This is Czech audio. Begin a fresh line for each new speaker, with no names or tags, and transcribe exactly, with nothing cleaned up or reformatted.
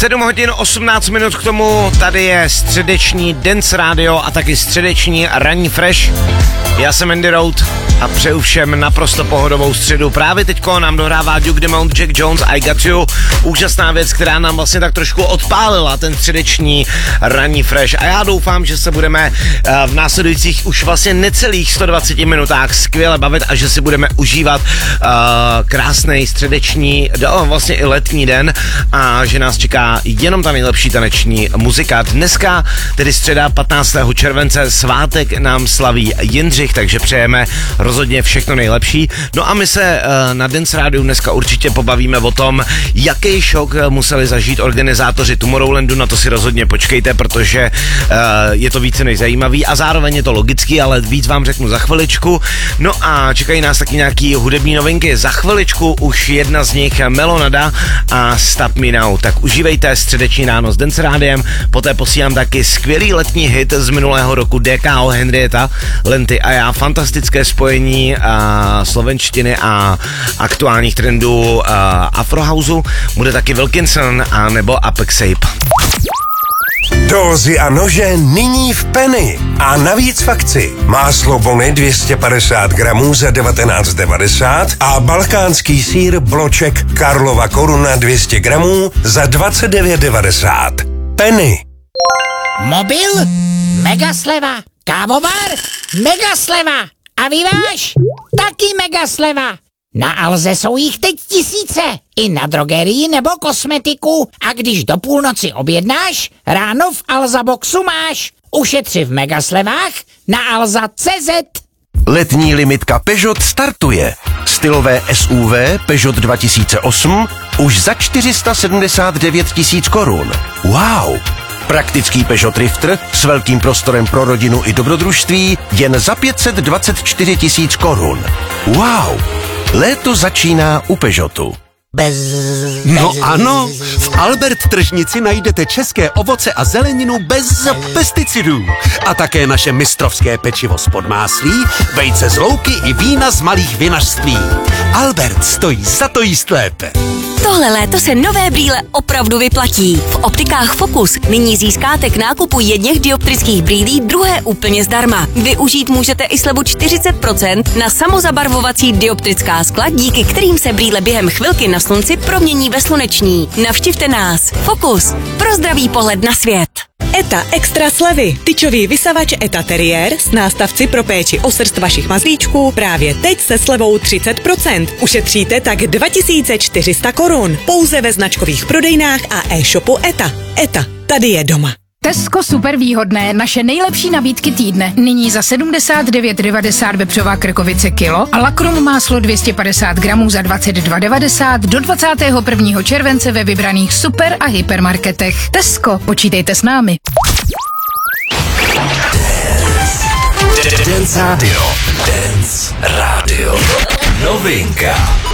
sedm hodin osmnáct minut k tomu, tady je středeční Dance Radio a taky středeční ranní Fresh. Já jsem Andy Road a přeju všem naprosto pohodovou středu. Právě teďko nám dohrává Duke Dumont, Jack Jones, I Got You. Úžasná věc, která nám vlastně tak trošku odpálila ten středeční ranní Fresh. A já doufám, že se budeme v následujících už vlastně necelých sto dvacet minutách skvěle bavit a že si budeme užívat uh, krásný středeční, no, vlastně i letní den a že nás čeká jenom ta nejlepší taneční muzika. Dneska, tedy středa patnáctého července, svátek nám slaví Jindřich, takže přejeme rozhodně všechno nejlepší. No a my se uh, na Dance Rádiu dneska určitě pobavíme o tom, jaký šok museli zažít organizátoři Tomorrowlandu, na to si rozhodně počkejte, protože uh, je to více než zajímavý a zároveň je to logický, ale víc vám řeknu za chviličku. No a čekají nás taky nějaký hudební novinky. Za chviličku už jedna z nich, Melonada a Stop Me Now. Tak užívejte středeční ráno s Dance Rádiem, poté posílám taky skvělý letní hit z minulého roku D K O Henrietta, Lenty a já, fantastické spojení a slovenštiny a aktuálních trendů a Afrohouseu. Bude taky Wilkinson a nebo Apex Ape.
Dózy a nože nyní v Penny. A navíc v akci. Máslo Bony dvě stě padesát gramů za devatenáct devadesát a balkánský sýr bloček Karlova Koruna dvě stě gramů za dvacet devět devadesát. Penny.
Mobil? Mega sleva. Kávovar? Mega sleva. A vyváž? Taky mega sleva. Na Alze jsou jich teď tisíce. I na drogerii nebo kosmetiku. A když do půlnoci objednáš, ráno v Alza Boxu máš. Ušetři v megaslevách na alza tečka cé zet.
Letní limitka Peugeot startuje. Stylové S U V Peugeot dva tisíce osm už za čtyři sta sedmdesát devět tisíc korun. Wow! Praktický Peugeot Drifter s velkým prostorem pro rodinu i dobrodružství jen za pět set dvacet čtyři tisíc korun. Wow! Léto začíná u Peugeotu.
Bez,
No
bez,
ano, v Albert tržnici najdete české ovoce a zeleninu bez pesticidů. A také naše mistrovské pečivo z podmáslí, vejce z louky i vína z malých vinařství. Albert stojí za to jíst lépe.
Tohle léto se nové brýle opravdu vyplatí. V optikách Focus nyní získáte k nákupu jedněch dioptrických brýlí druhé úplně zdarma. Využít můžete i slevu čtyřicet procent na samozabarvovací dioptrická skla, díky kterým se brýle během chvilky na slunci promění ve sluneční. Navštivte nás. Focus. Pro zdravý pohled na svět.
ETA Extra slevy. Tyčový vysavač ETA Terrier s nástavci pro péči o srst vašich mazlíčků právě teď se slevou třicet procent. Ušetříte tak dva tisíce čtyři sta korun. Pouze ve značkových prodejnách a e-shopu ETA. ETA. Tady je doma.
Tesco super výhodné, naše nejlepší nabídky týdne. Nyní za sedmdesát devět devadesát vepřová krkovice kilo a Lakrum máslo dvě stě padesát gramů za dvacet dva devadesát do dvacátého prvního července ve vybraných super a hypermarketech. Tesco, počítejte s námi.
Dance Radio. Dance Radio. Novinka.